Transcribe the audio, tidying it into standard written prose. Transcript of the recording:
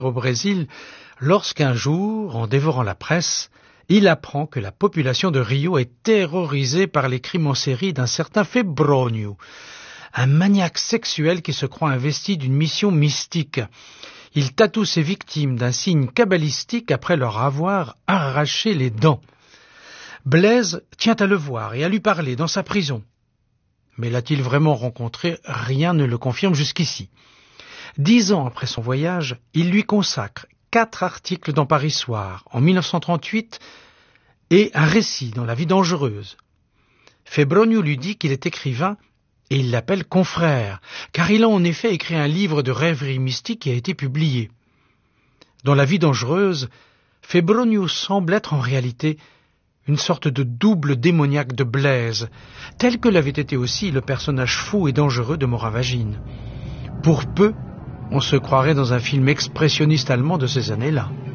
au Brésil lorsqu'un jour, en dévorant la presse, il apprend que la population de Rio est terrorisée par les crimes en série d'un certain Febrônio, un maniaque sexuel qui se croit investi d'une mission mystique. Il tatoue ses victimes d'un signe cabalistique après leur avoir arraché les dents. Blaise tient à le voir et à lui parler dans sa prison. Mais l'a-t-il vraiment rencontré? Rien ne le confirme jusqu'ici. 10 ans après son voyage, il lui consacre 4 articles dans Paris Soir, en 1938, et un récit dans La Vie dangereuse. Febrônio lui dit qu'il est écrivain et il l'appelle confrère, car il a en effet écrit un livre de rêveries mystiques qui a été publié. Dans La Vie dangereuse, Febrônio semble être en réalité une sorte de double démoniaque de Blaise, tel que l'avait été aussi le personnage fou et dangereux de Moravagine. Pour peu, on se croirait dans un film expressionniste allemand de ces années-là.